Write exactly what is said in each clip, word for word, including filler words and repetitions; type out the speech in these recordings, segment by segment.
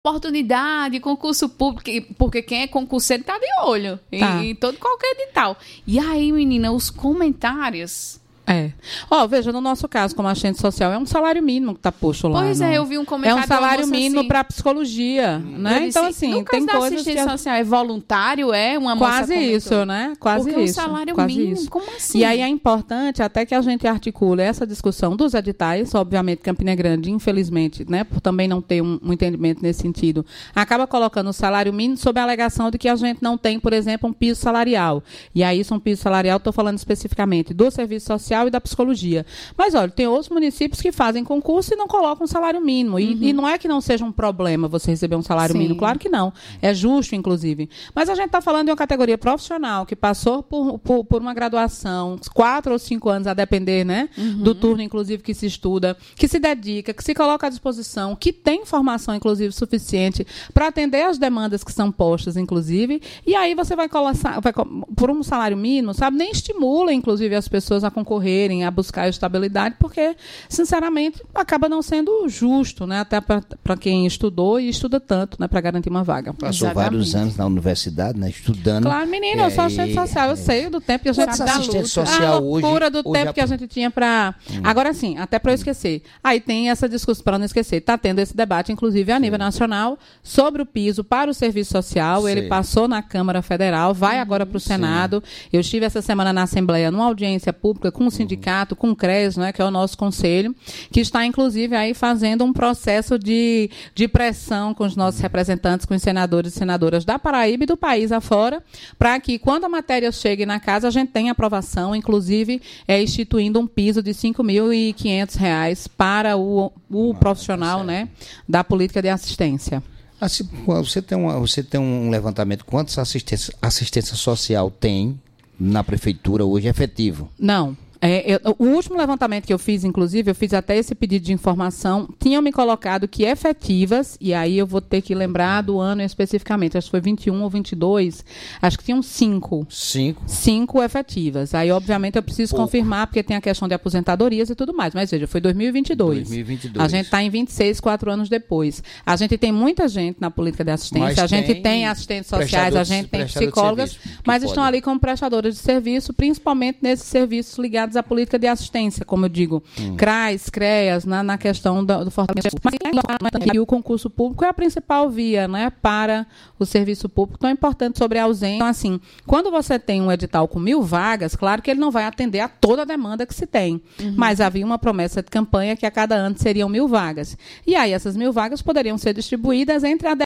oportunidade, concurso público, porque quem é concurseiro tá de olho Tá. em, em todo qualquer edital. E aí, menina, os comentários... É. Ó, veja, no nosso caso, como assistente social, é um salário mínimo que está posto lá. Pois no... é, eu vi um comentário... É um salário moça, mínimo assim, para psicologia, né? disse, Então, assim, no tem caso da coisas que... assistência social é voluntário, é uma moça Quase comentou. isso, né? Quase Porque isso. o salário quase mínimo, isso. como assim? E aí é importante até que a gente articule essa discussão dos editais. Obviamente, Campina Grande, infelizmente, né, por também não ter um, um entendimento nesse sentido, acaba colocando o salário mínimo sob a alegação de que a gente não tem, por exemplo, um piso salarial. E aí, isso é um piso salarial, estou falando especificamente do serviço social e da psicologia. Mas, olha, tem outros municípios que fazem concurso e não colocam um salário mínimo. E, uhum. e não é que não seja um problema você receber um salário Sim. mínimo. Claro que não. É justo, inclusive. Mas a gente está falando de uma categoria profissional que passou por, por, por uma graduação, quatro ou cinco anos, a depender, né, uhum. do turno, inclusive, que se estuda, que se dedica, que se coloca à disposição, que tem formação, inclusive, suficiente para atender as demandas que são postas, inclusive. E aí você vai colocar, vai, por um salário mínimo, sabe, nem estimula, inclusive, as pessoas a concorrerem, a buscar a estabilidade, porque, sinceramente, acaba não sendo justo, né? Até para quem estudou e estuda tanto, né? Para garantir uma vaga. Passou Exatamente. vários anos na universidade, né? Estudando. Claro, menina, eu sou assistente social, eu sei do tempo que a gente da luta. Social a loucura hoje, do hoje tempo a... que a gente tinha para... Hum. Agora sim, até para eu esquecer. Aí tem essa discussão, para não esquecer, está tendo esse debate, inclusive, a nível sim. nacional, sobre o piso para o serviço social. Sim. Ele passou na Câmara Federal, vai hum, agora para o Senado. Sim. Eu estive essa semana na Assembleia, numa audiência pública com o sindicato, com o CRES, né, que é o nosso conselho, que está, inclusive, aí fazendo um processo de, de pressão com os nossos representantes, com os senadores e senadoras da Paraíba e do país afora, para que, quando a matéria chegue na casa, a gente tenha aprovação, inclusive, é, instituindo um piso de cinco mil e quinhentos reais para o, o ah, profissional tá né, da política de assistência. Assim, você, tem uma, você tem um levantamento, quantos assistência, assistência social tem na prefeitura hoje efetivo? Não. É, eu, o último levantamento que eu fiz, inclusive, eu fiz até esse pedido de informação, tinham me colocado que efetivas, e aí eu vou ter que lembrar do ano especificamente, acho que foi vinte e um ou vinte e dois, acho que tinham cinco. Cinco? Cinco efetivas. Aí, obviamente, eu preciso Pouco. confirmar, porque tem a questão de aposentadorias e tudo mais. Mas, veja, foi dois mil e vinte e dois. dois mil e vinte e dois. A gente está em vinte e seis, quatro anos depois. A gente tem muita gente na política de assistência, mas a gente tem, tem assistentes sociais, a gente tem psicólogas, mas estão ali como prestadoras de serviço, principalmente nesses serviços ligados à política de assistência, como eu digo, hum. CRAS, CREAS, na, na questão do, do fortalecimento. Mas e o concurso público é a principal via, né, para o serviço público, tão importante sobre a ausência. Então, assim, quando você tem um edital com mil vagas, claro que ele não vai atender a toda a demanda que se tem, uhum. mas havia uma promessa de campanha que a cada ano seriam mil vagas. E aí essas mil vagas poderiam ser distribuídas entre a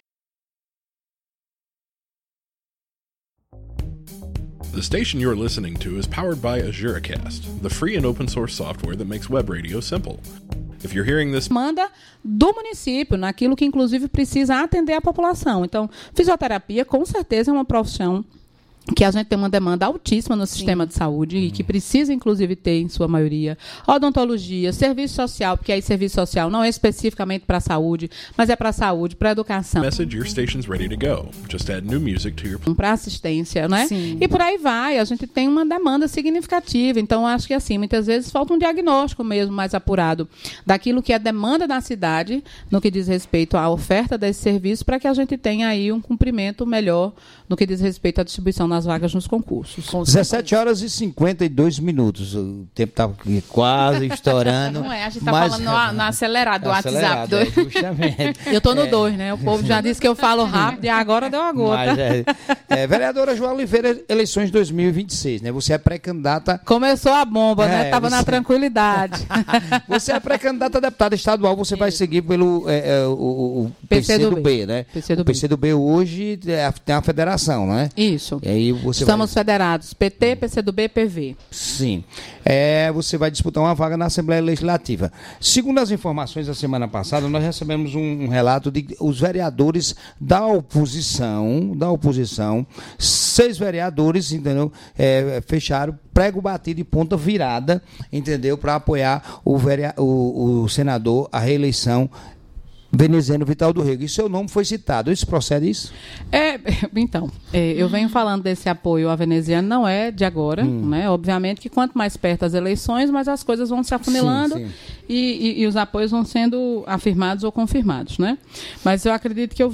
The station you're listening to is powered by AzureCast, the free and open source software that makes web radio simple. If you're hearing this... Manda do município, naquilo que inclusive precisa atender a população. Então, fisioterapia com certeza é uma profissão que a gente tem uma demanda altíssima no sistema Sim. de saúde e que precisa, inclusive, ter, em sua maioria, odontologia, serviço social, porque aí serviço social não é especificamente para a saúde, mas é para a saúde, para a educação. Message your station's ready to go. Just add new music to your... Para assistência, né? Sim. E por aí vai. A gente tem uma demanda significativa. Então, acho que, assim, muitas vezes falta um diagnóstico mesmo mais apurado daquilo que é a demanda da cidade no que diz respeito à oferta desse serviço para que a gente tenha aí um cumprimento melhor no que diz respeito à distribuição nas vagas nos concursos. dezessete horas e cinquenta e dois minutos. O tempo está quase estourando. Não é, a gente está mas... falando no, no acelerado do acelerado, WhatsApp. É, justamente. Eu estou no dois, é... né? O povo já disse que eu falo rápido e agora deu a gota. Mas, é, é, vereadora João Oliveira, eleições dois mil e vinte e seis, né? Você é pré-candidata... Começou a bomba, é, né? Estava você... na tranquilidade. Você é pré-candidata a deputada estadual, você Isso. vai seguir pelo é, é, o, o P C do B, né? P C do B. O P C do B hoje é, tem a federação, né? Isso. E aí você Estamos vai... federados, P T, P C do B, P V. Sim. É, você vai disputar uma vaga na Assembleia Legislativa. Segundo as informações da semana passada, nós recebemos um, um relato de os vereadores da oposição, da oposição, seis vereadores, entendeu? É, fecharam prego batido e ponta virada, entendeu? Para apoiar o, verea... o, o senador, a reeleição Veneziano Vital do Rego. E seu nome foi citado. Isso procede isso? É, então, é, eu venho falando desse apoio à veneziana, não é de agora, hum. né? Obviamente que quanto mais perto as eleições, mais as coisas vão se afunilando sim, sim. E, e, e os apoios vão sendo afirmados ou confirmados, né? Mas eu acredito que eu